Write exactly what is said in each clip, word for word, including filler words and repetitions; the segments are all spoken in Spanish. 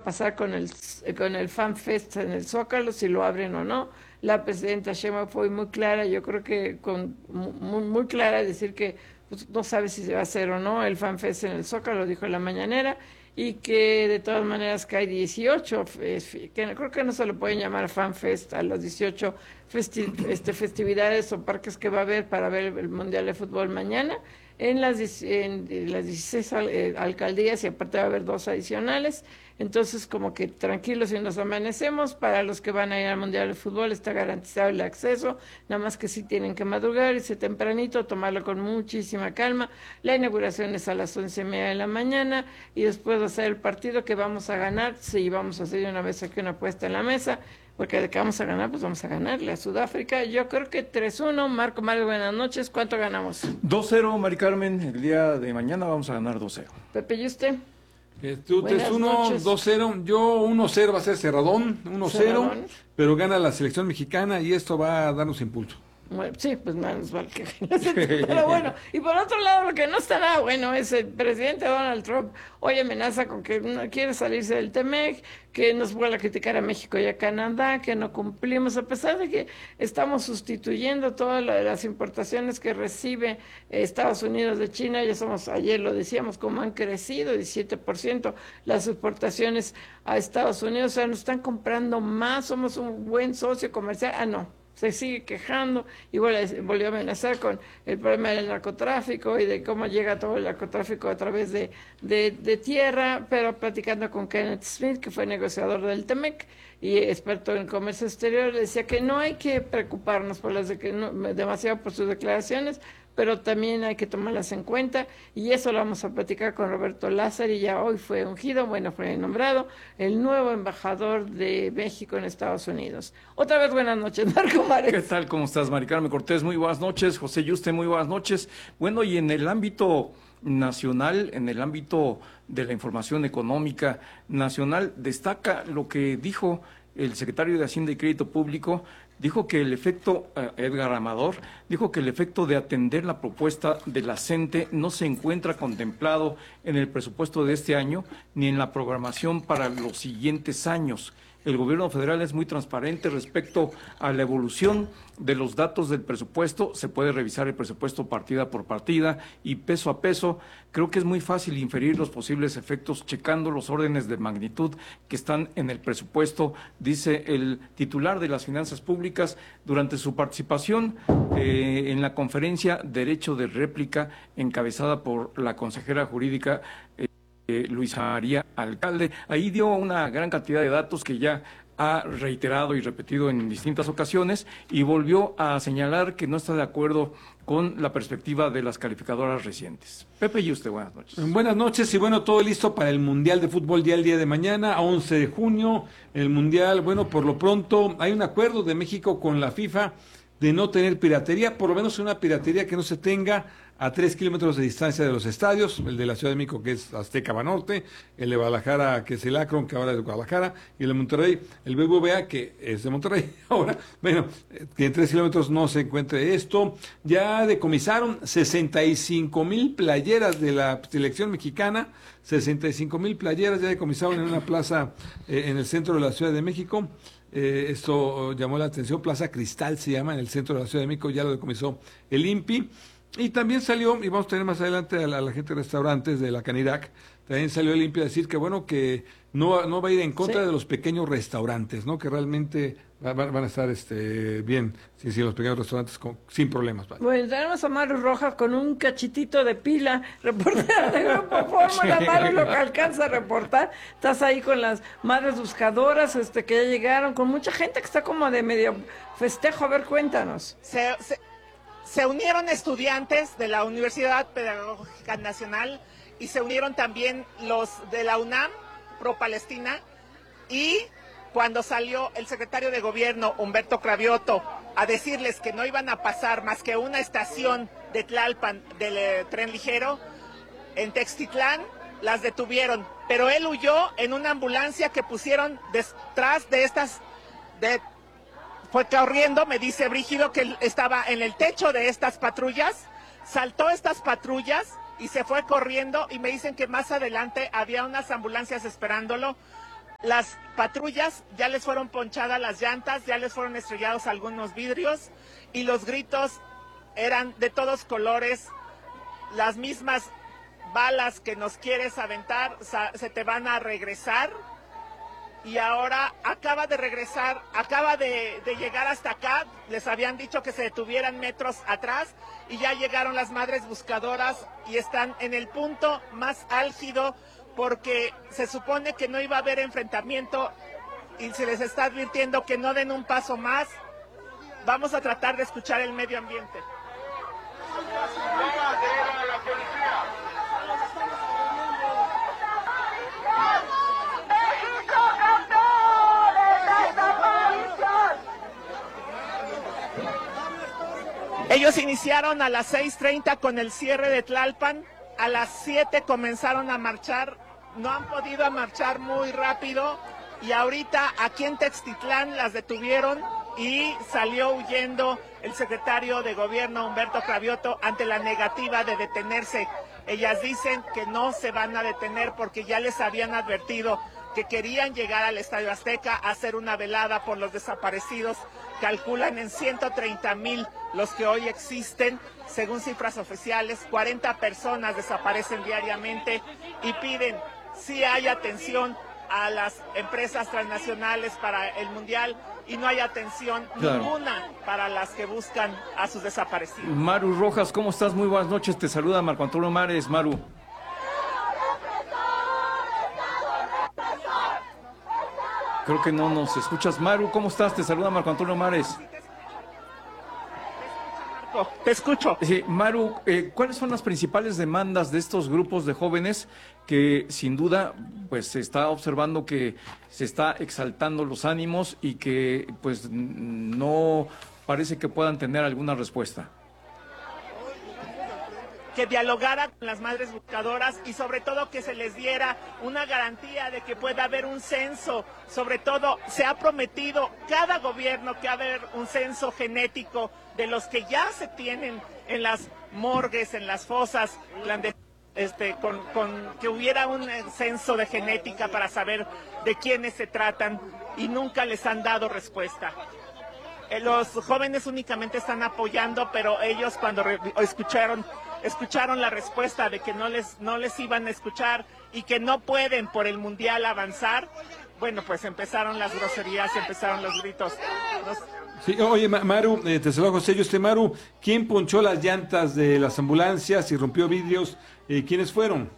pasar con el, con el Fan Fest en el Zócalo, si lo abren o no. La presidenta Sheinbaum fue muy clara, yo creo que con muy, muy clara, decir que pues, no sabe si se va a hacer o no el Fan Fest en el Zócalo, dijo en la mañanera, y que de todas maneras que hay dieciocho, que creo que no se lo pueden llamar Fan Fest a las dieciocho festi este, festividades o parques que va a haber para ver el Mundial de Fútbol mañana, en las, en las dieciséis alcaldías, y aparte va a haber dos adicionales. Entonces, como que tranquilos y nos amanecemos. Para los que van a ir al Mundial de Fútbol está garantizado el acceso, nada más que sí tienen que madrugar, irse tempranito, tomarlo con muchísima calma. La inauguración es a las once y media de la mañana, y después de hacer el partido que vamos a ganar, sí, vamos a hacer de una vez aquí una apuesta en la mesa, porque de que vamos a ganar, pues vamos a ganarle a Sudáfrica. Yo creo que tres uno. Marco Mario, buenas noches. ¿Cuánto ganamos? dos cero, Mari Carmen. El día de mañana vamos a ganar dos cero. Pepe, ¿y usted? Eh, tú tres uno, dos cero, yo uno cero va a ser cerradón, uno cero, pero gana la selección mexicana y esto va a darnos impulso. Bueno, sí, pues menos mal que pero bueno, y por otro lado, lo que no está nada bueno es el presidente Donald Trump hoy amenaza con que no quiere salirse del T-MEC, que nos vuelve a criticar a México y a Canadá, que no cumplimos, a pesar de que estamos sustituyendo todas las importaciones que recibe Estados Unidos de China. Ya somos, ayer lo decíamos, como han crecido diecisiete por ciento las exportaciones a Estados Unidos, o sea, nos están comprando más, somos un buen socio comercial. Ah, no, se sigue quejando y volvió a amenazar con el problema del narcotráfico y de cómo llega todo el narcotráfico a través de, de, de tierra, pero platicando con Kenneth Smith, que fue negociador del T-MEC y experto en comercio exterior, decía que no hay que preocuparnos por las de que no, demasiado por sus declaraciones, pero también hay que tomarlas en cuenta, y eso lo vamos a platicar con Roberto Lázaro, y ya hoy fue ungido, bueno, fue nombrado el nuevo embajador de México en Estados Unidos. Otra vez buenas noches, Marco Mares. ¿Qué tal? ¿Cómo estás, Mari Carmen Cortés? Muy buenas noches. José Yuste, muy buenas noches. Bueno, y en el ámbito nacional, en el ámbito de la información económica nacional, destaca lo que dijo el secretario de Hacienda y Crédito Público. Dijo que el efecto, eh, Edgar Amador, dijo que el efecto de atender la propuesta de la CENTE no se encuentra contemplado en el presupuesto de este año ni en la programación para los siguientes años. El gobierno federal es muy transparente respecto a la evolución de los datos del presupuesto. Se puede revisar el presupuesto partida por partida y peso a peso. Creo que es muy fácil inferir los posibles efectos checando los órdenes de magnitud que están en el presupuesto, dice el titular de las finanzas públicas durante su participación eh, en la conferencia Derecho de Réplica, encabezada por la consejera jurídica eh, Eh, Luisa María Alcalde. Ahí dio una gran cantidad de datos que ya ha reiterado y repetido en distintas ocasiones, y volvió a señalar que no está de acuerdo con la perspectiva de las calificadoras recientes. Pepe y usted, buenas noches. Buenas noches, y bueno, todo listo para el Mundial de Fútbol ya el día de mañana, once de junio, el Mundial. Bueno, por lo pronto hay un acuerdo de México con la FIFA de no tener piratería, por lo menos una piratería que no se tenga a tres kilómetros de distancia de los estadios, el de la Ciudad de México, que es Azteca Banorte, el de Guadalajara, que es el Akron, que ahora es de Guadalajara, y el de Monterrey, el B B V A, que es de Monterrey ahora. Bueno, que en tres kilómetros no se encuentre esto. Ya decomisaron sesenta y cinco mil playeras de la selección mexicana, sesenta y cinco mil playeras ya decomisaron en una plaza eh, en el centro de la Ciudad de México. Eh, esto llamó la atención. Plaza Cristal se llama, en el centro de la Ciudad de México, ya lo decomisó el I N P I. Y también salió, y vamos a tener más adelante a la, a la gente de restaurantes de la Canirac, también salió el I N P I a decir que bueno, que no, no va a ir en contra sí. de los pequeños restaurantes, ¿no? Que realmente va, va, van a estar este bien, sí, sí, los pequeños restaurantes con, sin problemas. ¿Vale? Bueno, tenemos a Maru Rojas con un cachitito de pila, reportera de Grupo Fórmula. Maru, lo que alcanza a reportar, estás ahí con las madres buscadoras este que ya llegaron, con mucha gente que está como de medio festejo. A ver, cuéntanos. Se, se, se unieron estudiantes de la Universidad Pedagógica Nacional y se unieron también los de la UNAM, pro Palestina, y cuando salió el secretario de gobierno, Humberto Cravioto, a decirles que no iban a pasar más que una estación de Tlalpan del eh, tren ligero, en Textitlán las detuvieron, pero él huyó en una ambulancia que pusieron detrás de estas, de, fue corriendo, me dice Brígido, que estaba en el techo de estas patrullas, saltó estas patrullas y se fue corriendo, y me dicen que más adelante había unas ambulancias esperándolo. Las patrullas ya les fueron ponchadas las llantas, ya les fueron estrellados algunos vidrios y los gritos eran de todos colores, las mismas balas que nos quieres aventar, se te van a regresar. Y ahora acaba de regresar, acaba de, de llegar hasta acá, les habían dicho que se detuvieran metros atrás y ya llegaron las madres buscadoras y están en el punto más álgido porque se supone que no iba a haber enfrentamiento y se les está advirtiendo que no den un paso más. Vamos a tratar de escuchar el medio ambiente. Ellos iniciaron a las seis treinta con el cierre de Tlalpan, a las siete comenzaron a marchar, no han podido marchar muy rápido y ahorita aquí en Textitlán las detuvieron y salió huyendo el secretario de gobierno Humberto Cravioto ante la negativa de detenerse. Ellas dicen que no se van a detener porque ya les habían advertido que querían llegar al Estadio Azteca a hacer una velada por los desaparecidos. Calculan en ciento treinta mil los que hoy existen, según cifras oficiales, cuarenta personas desaparecen diariamente y piden si hay atención a las empresas transnacionales para el Mundial y no hay atención claro. ninguna para las que buscan a sus desaparecidos. Maru Rojas, ¿cómo estás? Muy buenas noches, te saluda Marco Antonio Mares. Maru. Creo que no nos escuchas. Maru, ¿cómo estás? Te saluda Marco Antonio Mares. Te escucho. Sí, Maru, eh, ¿cuáles son las principales demandas de estos grupos de jóvenes que sin duda pues se está observando que se está exaltando los ánimos y que pues no parece que puedan tener alguna respuesta? Que dialogara con las madres buscadoras y sobre todo que se les diera una garantía de que pueda haber un censo. Sobre todo se ha prometido cada gobierno que va a haber un censo genético de los que ya se tienen en las morgues, en las fosas, este, con, con que hubiera un censo de genética para saber de quiénes se tratan y nunca les han dado respuesta. Los jóvenes únicamente están apoyando, pero ellos cuando re- escucharon escucharon la respuesta de que no les no les iban a escuchar y que no pueden por el mundial avanzar, bueno, pues empezaron las groserías, empezaron los gritos. Los... Sí, oye, Maru, eh, te saludo José, yo este Maru, ¿quién ponchó las llantas de las ambulancias y rompió vidrios? Eh, ¿Quiénes fueron?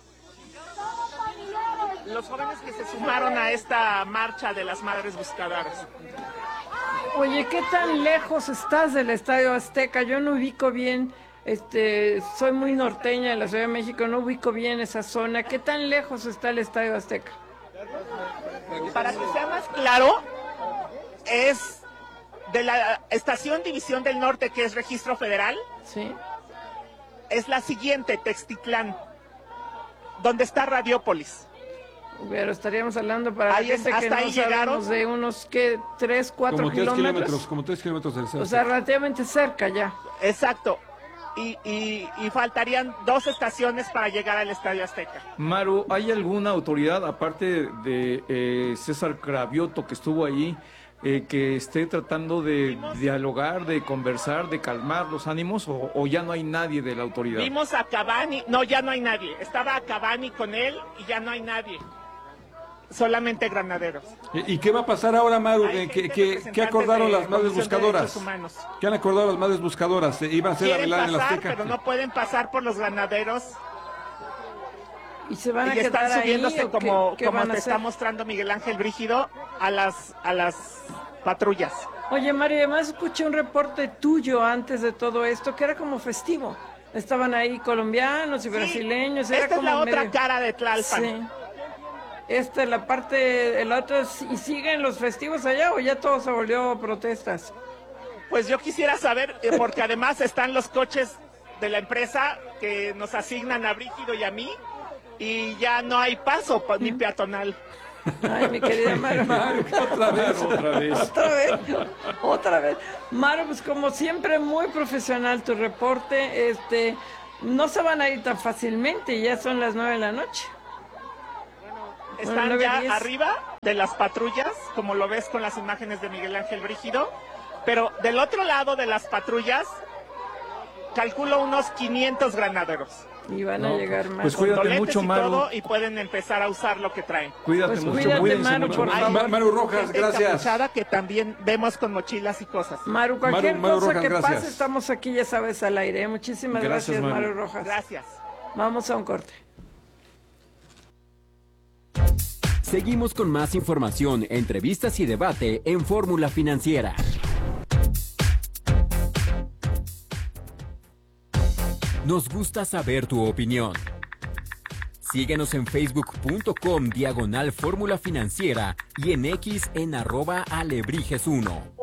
Los jóvenes que se sumaron a esta marcha de las madres buscadoras. Oye, ¿qué tan lejos estás del Estadio Azteca? Yo no ubico bien, este, soy muy norteña en la Ciudad de México, no ubico bien esa zona. ¿Qué tan lejos está el Estadio Azteca? Para que sea más claro, es de la estación División del Norte, que es Registro Federal. Sí. Es la siguiente, Textitlán, donde está Radiópolis. Pero estaríamos hablando para ahí la gente es, hasta que no ahí llegaron de unos, ¿qué? ¿Tres, cuatro como tres kilómetros? kilómetros? Como tres kilómetros del centro. O sea, relativamente cerca ya. Exacto. Y, y, y faltarían dos estaciones para llegar al Estadio Azteca. Maru, ¿hay alguna autoridad, aparte de eh, César Cravioto, que estuvo allí, eh, que esté tratando de dialogar, de conversar, de calmar los ánimos, o, o ya no hay nadie de la autoridad? Vimos a Cavani, no, ya no hay nadie. Estaba a Cavani con él y ya no hay nadie. Solamente granaderos. ¿Y, y qué va a pasar ahora, Maru? ¿Qué, qué, ¿Qué acordaron las madres buscadoras? ¿Qué han acordado las madres buscadoras? ¿Iban a ser la velada en la Azteca? Pero no pueden pasar por los granaderos. ¿Y se van a y quedar están subiéndose ahí, como, qué, qué como van a te hacer? está mostrando Miguel Ángel Brígido a las, a las patrullas. Oye, Mario, además escuché un reporte tuyo antes de todo esto, que era como festivo. Estaban ahí colombianos y Sí, brasileños. Era esta como es la otra medio... cara de Tlalpan. Sí. Esta es la parte, el otro, ¿y siguen los festivos allá o ya todo se volvió protestas? Pues yo quisiera saber, eh, porque además están los coches de la empresa que nos asignan a Brígido y a mí, y ya no hay paso pa- ni peatonal. Ay, mi querida Maru. Maru, otra vez. Otra vez. Otra vez, otra vez. Maru, pues como siempre, muy profesional tu reporte. Este, no se van a ir tan fácilmente, ya son las nueve de la noche. Están Bueno, nueve, ya diez. arriba de las patrullas, como lo ves con las imágenes de Miguel Ángel Brígido, pero del otro lado de las patrullas, calculo unos quinientos granaderos. Y van No, a llegar más. pues Con cuídate doletes mucho, y Maru. todo, y pueden empezar a usar lo que traen. Cuídate Pues mucho, cuídate, cuídense Maru, mucho. por Hay favor. Maru Rojas, gente gracias. encapuchada que también vemos con mochilas y cosas. Maru, cualquier Maru- Maru cosa Rojas, que gracias. pase, estamos aquí, ya sabes, al aire. Muchísimas Gracias, gracias, Maru. Maru Rojas. Gracias. Vamos a un corte. Seguimos con más información, entrevistas y debate en Fórmula Financiera. Nos gusta saber tu opinión. Síguenos en facebook.com diagonal Fórmula Financiera y en X en arroba alebrijes uno.